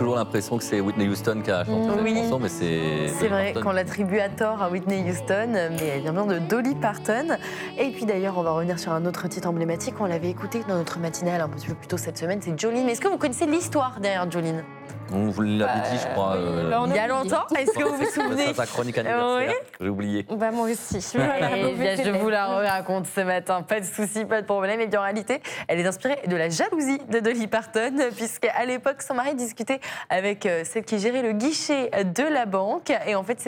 toujours l'impression que c'est Whitney Houston qui a chanté cette chanson, mais c'est C'est vrai Parton. qu'on l'attribue à tort à Whitney Houston, mais elle vient bien de Dolly Parton. Et puis d'ailleurs, on va revenir sur un autre titre emblématique. On l'avait écouté dans notre matinale un petit peu plus tôt cette semaine, c'est Jolene. Est-ce que vous connaissez l'histoire derrière Jolene? On vous l'avait dit, je crois. Il y a longtemps. Est-ce que vous vous souvenez? C'est sa chronique anniversaire. J'ai oublié. Bah, moi aussi. Eh bien, je vous la raconte ce matin, pas de souci, pas de problème. Et bien en réalité, elle est inspirée de la jalousie de Dolly Parton, puisqu'à l'époque, son mari discutait avec celle qui gérait le guichet de la banque. Et en fait,